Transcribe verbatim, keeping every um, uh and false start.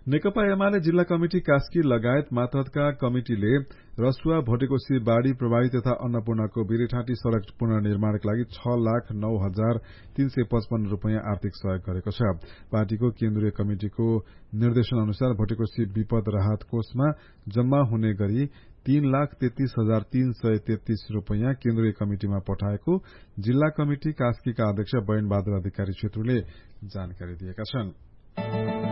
नेकपा एमाले जिल्ला कमिटी कास्की लगायत मातहतका कमिटिले रसुवा भोटेकोशी बाढ़ी प्रभावित तथा अन्नपूर्णको बिरेठाँटी सड़क पुनर्निर्माणका लागि छ लाख नौ हजार तीन सय पचपन्न रूपियाँ आर्थिक सहयोग गरेको छ। पार्टीको केन्द्रीय कमिटिको निर्देशन अनुसार भोटेकोशी विपद राहत कोषमा जम्मा हुने गरी तीन लाख तेत्तीस हजार तीन सय तेत्तीस रूपियाँ केन्द्रीय कमिटिमा पठाएको जिल्ला कमिटी कास्कीका अध्यक्ष बयन बहादुर अधिकारी छेत्रुले जानकारी दिएका छन्।